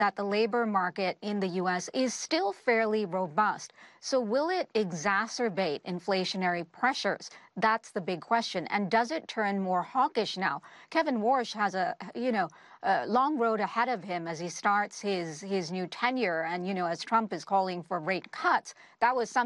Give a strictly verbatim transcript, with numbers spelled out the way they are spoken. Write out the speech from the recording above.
that the labor market in the U S is still fairly robust. So will it exacerbate inflationary pressures? That's the big question. And does it turn more hawkish now? Kevin Warsh has a, you know, a long road ahead of him as he starts his, his new tenure. And, you know, as Trump is calling for rate cuts, that was something